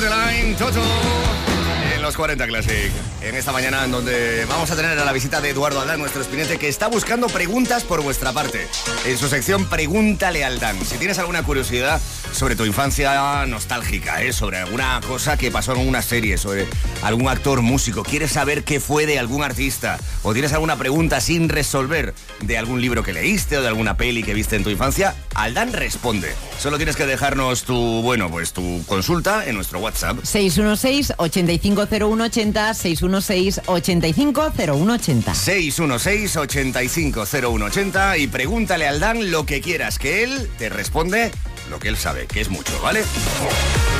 Borderline, Toto, en los 40 Classic. En esta mañana en donde vamos a tener a la visita de Eduardo Aldán, nuestro espinete, que está buscando preguntas por vuestra parte. En su sección Pregúntale a Aldán. Si tienes alguna curiosidad sobre tu infancia nostálgica, sobre alguna cosa que pasó en una serie, sobre algún actor, músico, quieres saber qué fue de algún artista, o tienes alguna pregunta sin resolver de algún libro que leíste o de alguna peli que viste en tu infancia, Aldán responde. Solo tienes que dejarnos tu consulta en nuestro WhatsApp. 616-850180, 616-850180. 616-850180 y pregúntale a Aldán lo que quieras, que él te responde lo que él sabe, que es mucho, ¿vale?